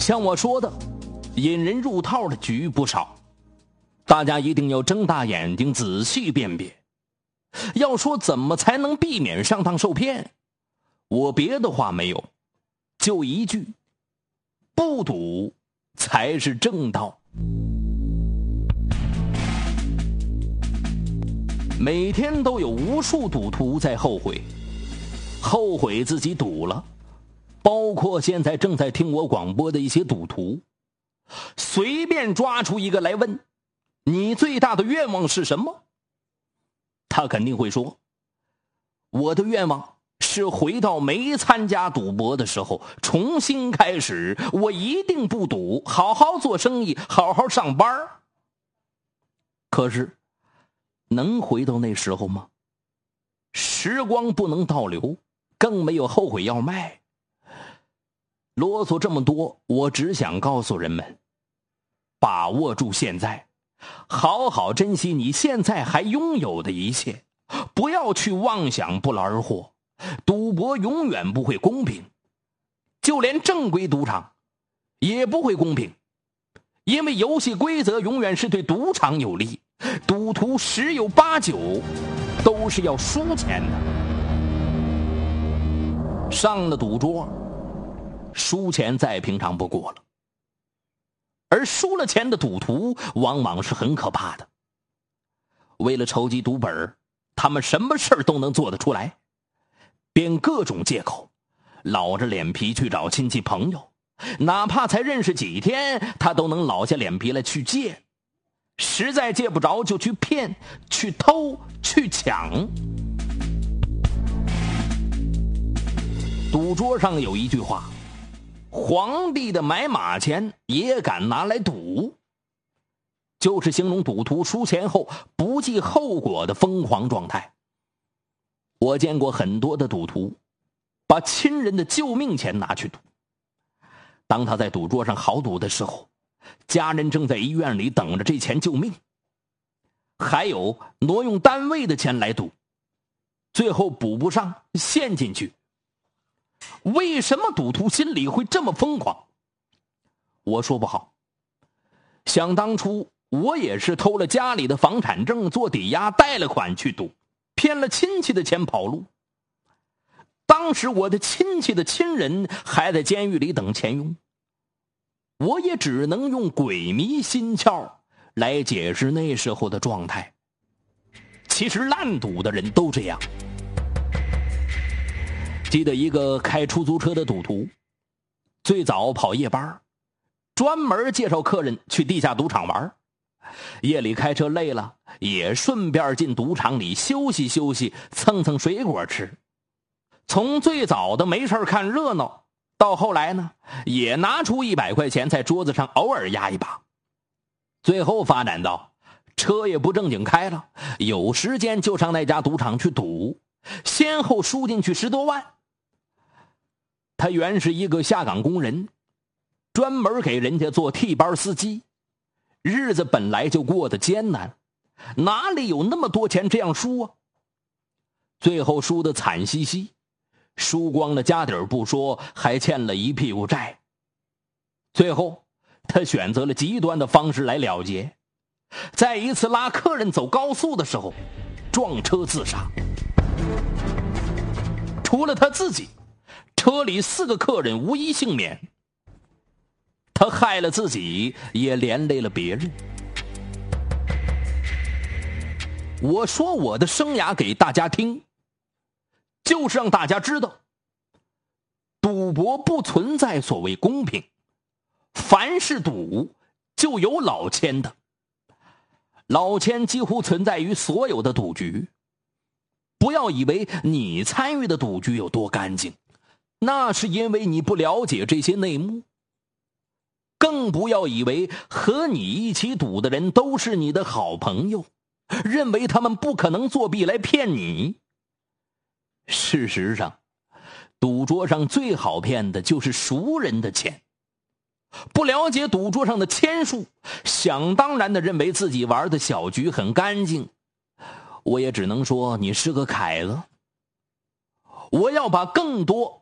像我说的，引人入套的局不少，大家一定要睁大眼睛仔细辨别。要说怎么才能避免上当受骗，我别的话没有，就一句：不赌才是正道。每天都有无数赌徒在后悔自己赌了，包括现在正在听我广播的一些赌徒。随便抓出一个来问，你最大的愿望是什么？他肯定会说，我的愿望是回到没参加赌博的时候，重新开始，我一定不赌，好好做生意，好好上班。可是能回到那时候吗？时光不能倒流，更没有后悔药卖。啰嗦这么多，我只想告诉人们，把握住现在，好好珍惜你现在还拥有的一切，不要去妄想不劳而获。赌博永远不会公平，就连正规赌场也不会公平，因为游戏规则永远是对赌场有利，赌徒十有八九都是要输钱的。上了赌桌，输钱再平常不过了。而输了钱的赌徒往往是很可怕的，为了筹集赌本，他们什么事儿都能做得出来，编各种借口，老着脸皮去找亲戚朋友，哪怕才认识几天，他都能老下脸皮来去借，实在借不着就去骗，去偷，去抢。赌桌上有一句话，皇帝的买马钱也敢拿来赌，就是形容赌徒输钱后不计后果的疯狂状态。我见过很多的赌徒把亲人的救命钱拿去赌，当他在赌桌上豪赌的时候，家人正在医院里等着这钱救命。还有挪用单位的钱来赌，最后补不上陷进去。为什么赌徒心里会这么疯狂？我说不好。想当初我也是偷了家里的房产证做抵押，贷了款去赌，骗了亲戚的钱跑路。当时我的亲戚的亲人还在监狱里等钱用，我也只能用鬼迷心窍来解释那时候的状态。其实烂赌的人都这样。记得一个开出租车的赌徒，最早跑夜班，专门介绍客人去地下赌场玩。夜里开车累了，也顺便进赌场里休息休息，蹭蹭水果吃。从最早的没事看热闹，到后来呢，也拿出100块钱在桌子上偶尔压一把。最后发展到车也不正经开了，有时间就上那家赌场去赌，先后输进去10多万。他原是一个下岗工人，专门给人家做替班司机，日子本来就过得艰难，哪里有那么多钱这样输啊？最后输得惨兮兮，输光了家底儿不说，还欠了一屁股债。最后他选择了极端的方式来了结，在一次拉客人走高速的时候撞车自杀。除了他自己，车里4个客人无一幸免。他害了自己，也连累了别人。我说我的生涯给大家听，就是让大家知道，赌博不存在所谓公平，凡是赌就有老千的，老千几乎存在于所有的赌局。不要以为你参与的赌局有多干净，那是因为你不了解这些内幕。更不要以为和你一起赌的人都是你的好朋友，认为他们不可能作弊来骗你。事实上，赌桌上最好骗的就是熟人的钱。不了解赌桌上的签数，想当然的认为自己玩的小局很干净，我也只能说你是个凯子。我要把更多